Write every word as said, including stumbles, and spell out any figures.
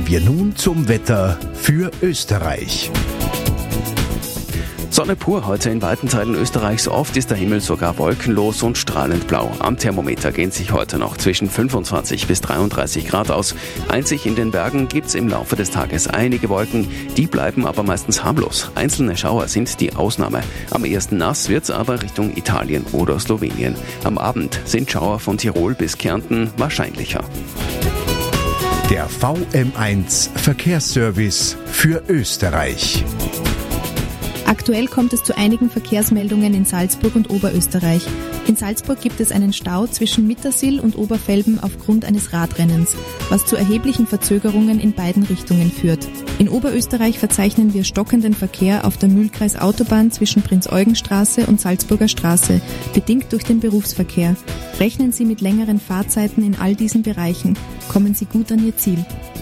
Kommen wir nun zum Wetter für Österreich. Sonne pur heute in weiten Teilen Österreichs. Oft ist der Himmel sogar wolkenlos und strahlend blau. Am Thermometer gehen sich heute noch zwischen fünfundzwanzig bis dreiunddreißig Grad aus. Einzig in den Bergen gibt's im Laufe des Tages einige Wolken. Die bleiben aber meistens harmlos. Einzelne Schauer sind die Ausnahme. Am ehesten nass wird's aber Richtung Italien oder Slowenien. Am Abend sind Schauer von Tirol bis Kärnten wahrscheinlicher. Der V M eins Verkehrsservice für Österreich. Aktuell kommt es zu einigen Verkehrsmeldungen in Salzburg und Oberösterreich. In Salzburg gibt es einen Stau zwischen Mittersill und Oberfelben aufgrund eines Radrennens, was zu erheblichen Verzögerungen in beiden Richtungen führt. In Oberösterreich verzeichnen wir stockenden Verkehr auf der Mühlkreisautobahn zwischen Prinz-Eugen-Straße und Salzburger Straße, bedingt durch den Berufsverkehr. Rechnen Sie mit längeren Fahrzeiten in all diesen Bereichen. Kommen Sie gut an Ihr Ziel.